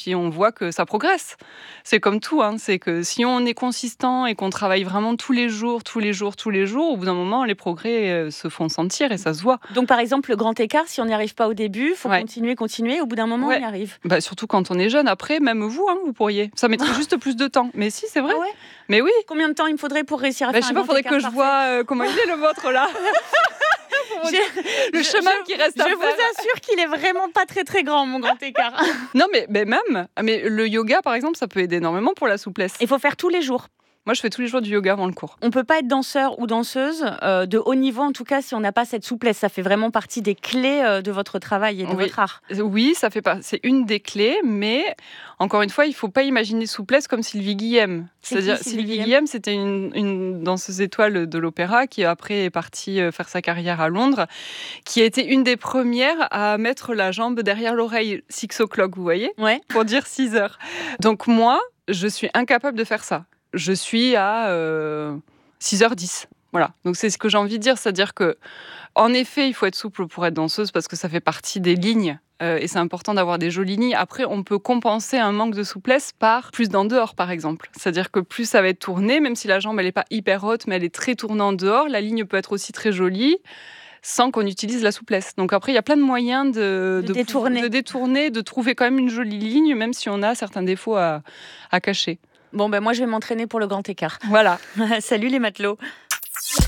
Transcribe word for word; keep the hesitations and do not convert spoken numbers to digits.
puis on voit que ça progresse. C'est comme tout, hein, c'est que si on est consistant et qu'on travaille vraiment tous les jours, tous les jours, tous les jours, au bout d'un moment, les progrès euh, se font sentir et ça se voit. Donc par exemple, le grand écart, si on n'y arrive pas au début, il faut Ouais. continuer, continuer, au bout d'un moment, Ouais. on y arrive. Bah, surtout quand on est jeune. Après, même vous, hein, vous pourriez. Ça mettrait juste plus de temps. Mais si, c'est vrai. Ah ouais. Mais oui. Combien de temps il me faudrait pour réussir à Bah, faire je sais un pas, grand faudrait écart que je parfait vois euh, comment il est le vôtre là. J'ai- Le je- chemin je- qui reste à Je faire. vous assure qu'il est vraiment pas très très grand, mon grand écart. Non, mais, mais même, mais le yoga, par exemple, ça peut aider énormément pour la souplesse. Il faut faire tous les jours. Moi, je fais tous les jours du yoga avant le cours. On peut pas être danseur ou danseuse euh, de haut niveau, en tout cas, si on n'a pas cette souplesse. Ça fait vraiment partie des clés euh, de votre travail et de Oui. votre art. Oui, ça fait pas. C'est une des clés, mais encore une fois, il faut pas imaginer souplesse comme Sylvie Guillem. C'est C'est-à-dire, qui, Sylvie Sylvie Guillem Guillem, c'était une, une danseuse étoile de l'opéra qui après est partie euh, faire sa carrière à Londres, qui a été une des premières à mettre la jambe derrière l'oreille, six o'clock, vous voyez, Ouais. pour dire six heures. Donc moi, je suis incapable de faire ça. Je suis à euh, six heures dix. Voilà. Donc c'est ce que j'ai envie de dire, c'est-à-dire que en effet, il faut être souple pour être danseuse parce que ça fait partie des lignes euh, et c'est important d'avoir des jolies lignes. Après, on peut compenser un manque de souplesse par plus d'en dehors, par exemple. C'est-à-dire que plus ça va être tourné, même si la jambe elle est pas hyper haute, mais elle est très tournée en dehors, la ligne peut être aussi très jolie, sans qu'on utilise la souplesse. Donc après, il y a plein de moyens de, De détourner. de détourner, de trouver quand même une jolie ligne, même si on a certains défauts à, à cacher. Bon, ben moi, je vais m'entraîner pour le grand écart. Voilà. Salut les matelots.